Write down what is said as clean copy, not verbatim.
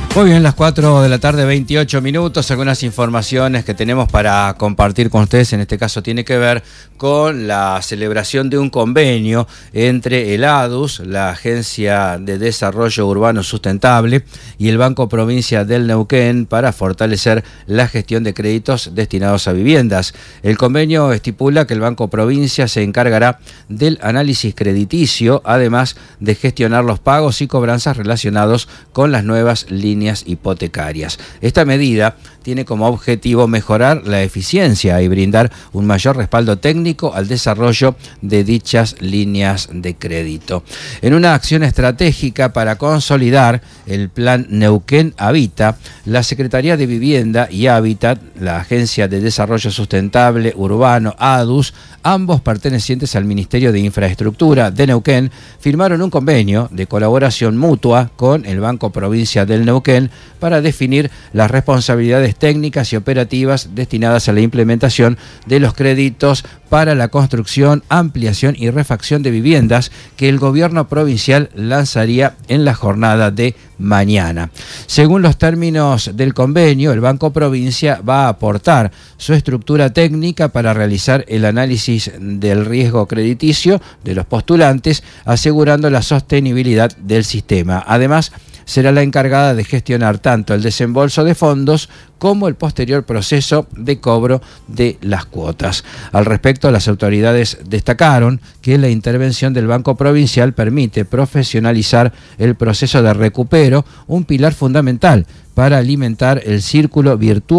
Muy bien, las 4 de la tarde, 28 minutos, algunas informaciones que tenemos para compartir con ustedes. En este caso tiene que ver con la celebración de un convenio entre el ADUS, la Agencia de Desarrollo Urbano Sustentable, y el Banco Provincia del Neuquén para fortalecer la gestión de créditos destinados a viviendas. El convenio estipula que el Banco Provincia se encargará del análisis crediticio, además de gestionar los pagos y cobranzas relacionados con las nuevas líneas hipotecarias. Esta medida tiene como objetivo mejorar la eficiencia y brindar un mayor respaldo técnico al desarrollo de dichas líneas de crédito. En una acción estratégica para consolidar el Plan Neuquén Habita, la Secretaría de Vivienda y Hábitat, la Agencia de Desarrollo Sustentable Urbano, ADUS, ambos pertenecientes al Ministerio de Infraestructura de Neuquén, firmaron un convenio de colaboración mutua con el Banco Provincia del Neuquén para definir las responsabilidades técnicas y operativas destinadas a la implementación de los créditos para la construcción, ampliación y refacción de viviendas que el gobierno provincial lanzaría en la jornada de mañana. Según los términos del convenio, el Banco Provincia va a aportar su estructura técnica para realizar el análisis del riesgo crediticio de los postulantes, asegurando la sostenibilidad del sistema. Además, será la encargada de gestionar tanto el desembolso de fondos como el posterior proceso de cobro de las cuotas. Al respecto, las autoridades destacaron que la intervención del Banco Provincial permite profesionalizar el proceso de recupero, un pilar fundamental para alimentar el círculo virtuoso